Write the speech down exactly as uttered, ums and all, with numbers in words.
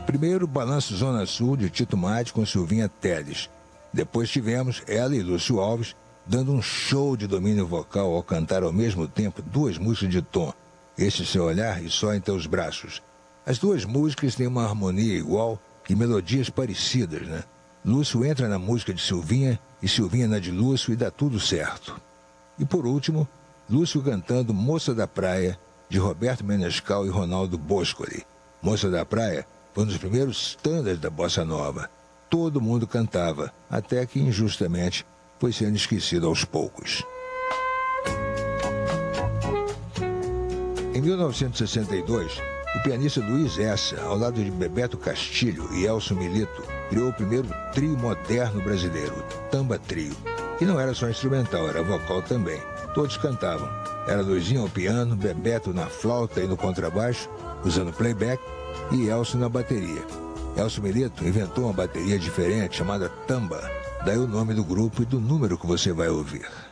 Primeiro, Balanço Zona Sul, de Tito Mate com Silvinha Teles. Depois tivemos ela e Lúcio Alves dando um show de domínio vocal ao cantar ao mesmo tempo duas músicas de Tom, Este Seu Olhar e Só em Teus Braços. As duas músicas têm uma harmonia igual e melodias parecidas, né? Lúcio entra na música de Silvinha e Silvinha na de Lúcio e dá tudo certo. E por último, Lúcio cantando Moça da Praia, de Roberto Menescal e Ronaldo Boscoli. Moça da Praia foi um dos primeiros standards da bossa nova. Todo mundo cantava, até que injustamente foi sendo esquecido aos poucos. Em mil novecentos e sessenta e dois, o pianista Luiz Essa, ao lado de Bebeto Castilho e Elcio Milito, criou o primeiro trio moderno brasileiro, o Tamba Trio. E não era só instrumental, era vocal também. Todos cantavam. Era Luizinho ao piano, Bebeto na flauta e no contrabaixo, usando playback, e Elcio na bateria. Elcio Milito inventou uma bateria diferente chamada Tamba, daí o nome do grupo e do número que você vai ouvir.